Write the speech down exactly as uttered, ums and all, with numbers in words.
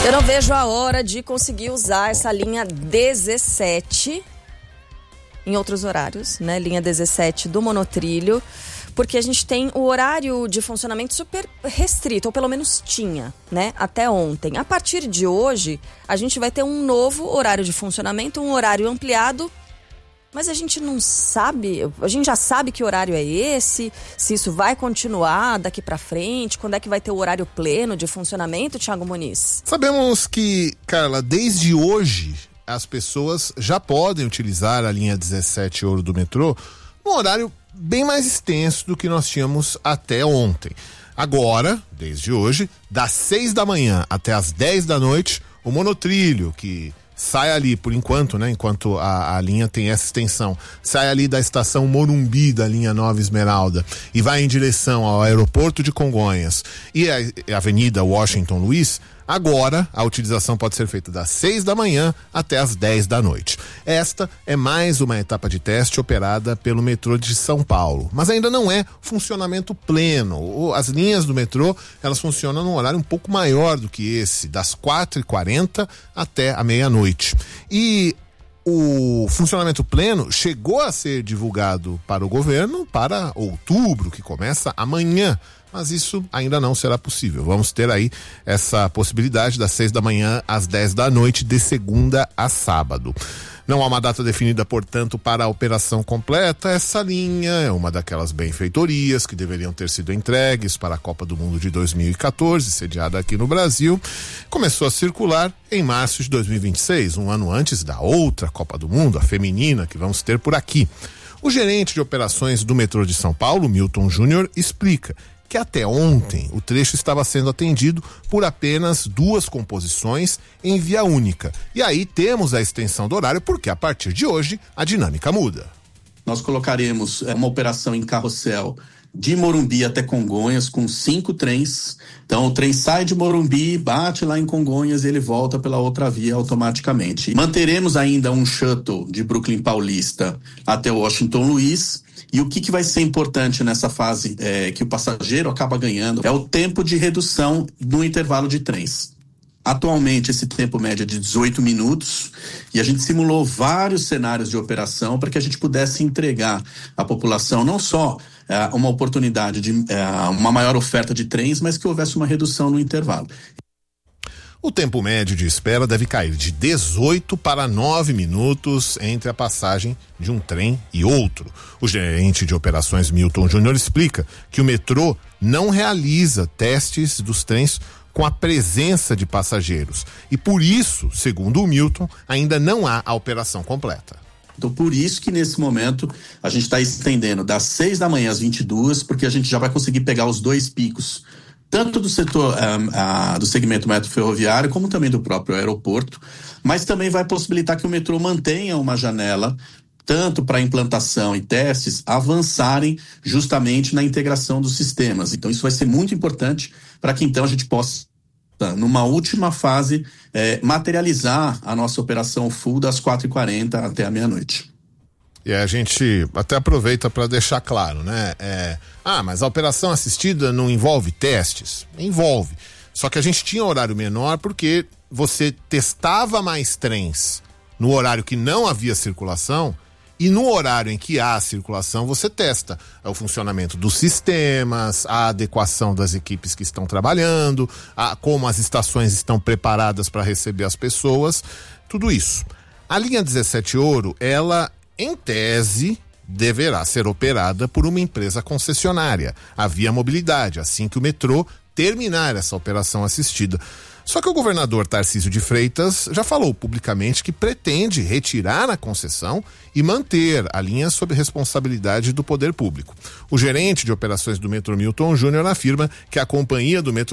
Eu não vejo a hora de conseguir usar essa linha dezessete em outros horários, né? Linha dezessete do monotrilho, porque a gente tem o horário de funcionamento super restrito, ou pelo menos tinha, né? Até ontem. A partir de hoje, a gente vai ter um novo horário de funcionamento, um horário ampliado, mas a gente não sabe, a gente já sabe que horário é esse, se isso vai continuar daqui pra frente, quando é que vai ter o horário pleno de funcionamento, Thiago Muniz? Sabemos que, Carla, desde hoje as pessoas já podem utilizar a linha dezessete Ouro do metrô num horário bem mais extenso do que nós tínhamos até ontem. Agora, desde hoje, das seis da manhã até as dez da noite, o monotrilho, que sai ali, por enquanto, né? Enquanto a, a linha tem essa extensão, sai ali da estação Morumbi da linha Nova Esmeralda e vai em direção ao aeroporto de Congonhas e a, a Avenida Washington Luiz. Agora, a utilização pode ser feita das seis da manhã até as dez da noite. Esta é mais uma etapa de teste operada pelo metrô de São Paulo, mas ainda não é funcionamento pleno. As linhas do metrô, elas funcionam num horário um pouco maior do que esse, das quatro e quarenta até a meia-noite. E o funcionamento pleno chegou a ser divulgado para o governo para outubro, que começa amanhã. Mas isso ainda não será possível. Vamos ter aí essa possibilidade das seis da manhã às dez da noite, de segunda a sábado. Não há uma data definida, portanto, para a operação completa. Essa linha é uma daquelas benfeitorias que deveriam ter sido entregues para a Copa do Mundo de dois mil e catorze, sediada aqui no Brasil. Começou a circular em março de dois mil e vinte e seis, um ano antes da outra Copa do Mundo, a feminina, que vamos ter por aqui. O gerente de operações do metrô de São Paulo, Milton Júnior, explica que até ontem o trecho estava sendo atendido por apenas duas composições em via única. E aí temos a extensão do horário, porque a partir de hoje a dinâmica muda. Nós colocaremos uma operação em carrossel de Morumbi até Congonhas com cinco trens. Então o trem sai de Morumbi, bate lá em Congonhas e ele volta pela outra via automaticamente. Manteremos ainda um shuttle de Brooklyn Paulista até Washington Luiz. E o que, que vai ser importante nessa fase é, que o passageiro acaba ganhando é o tempo de redução no intervalo de trens. Atualmente esse tempo médio é de dezoito minutos e a gente simulou vários cenários de operação para que a gente pudesse entregar à população não só é, uma oportunidade de é, uma maior oferta de trens, mas que houvesse uma redução no intervalo. O tempo médio de espera deve cair de dezoito para nove minutos entre a passagem de um trem e outro. O gerente de operações Milton Júnior explica que o metrô não realiza testes dos trens com a presença de passageiros e por isso, segundo o Milton, ainda não há a operação completa. Então, por isso que nesse momento a gente está estendendo das seis da manhã às vinte e duas, porque a gente já vai conseguir pegar os dois picos, tanto do setor um, uh, do segmento metro ferroviário, como também do próprio aeroporto, mas também vai possibilitar que o metrô mantenha uma janela, tanto para implantação e testes, avançarem justamente na integração dos sistemas. Então isso vai ser muito importante para que então a gente possa, numa última fase, eh, materializar a nossa operação full das quatro e quarenta até a meia-noite. E a gente até aproveita para deixar claro, né? É, ah, mas a operação assistida não envolve testes? Envolve. Só que a gente tinha horário menor porque você testava mais trens no horário que não havia circulação e no horário em que há circulação você testa o funcionamento dos sistemas, a adequação das equipes que estão trabalhando, a, como as estações estão preparadas para receber as pessoas, tudo isso. A linha dezessete Ouro, ela em tese, deverá ser operada por uma empresa concessionária, a Via Mobilidade, assim que o metrô terminar essa operação assistida. Só que o governador Tarcísio de Freitas já falou publicamente que pretende retirar a concessão e manter a linha sob responsabilidade do poder público. O gerente de operações do metrô, Milton Júnior, afirma que a companhia do metrô